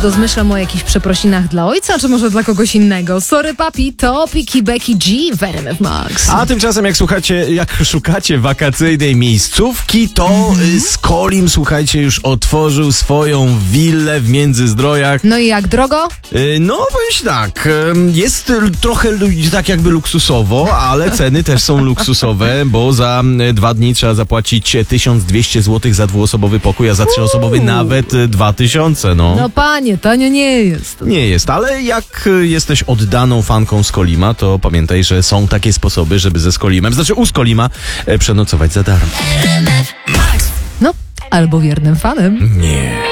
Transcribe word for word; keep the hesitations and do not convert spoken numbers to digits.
dozmyślam o jakichś przeprosinach dla ojca, czy może dla kogoś innego? Sorry papi, to Piki Becky G w R M F Max. A tymczasem jak słuchacie, jak szukacie wakacyjnej miejscówki, to mm-hmm. Skolim, słuchajcie, już otworzył swoją willę w Międzyzdrojach. No i jak, drogo? No, powiem ci tak, jest trochę tak jakby luksusowo, ale ceny też są luksusowe, bo za dwa dni trzeba zapłacić tysiąc dwieście złotych za dwuosobowy pokój, a za trzyosobowy nawet dwa tysiące, no. No panie, tanio nie jest. Nie jest, ale jak jesteś oddaną fanką Skolima, to pamiętaj, że są takie sposoby, żeby ze Skolimem, znaczy u Skolima, przenocować za darmo. No, albo wiernym fanem. Nie.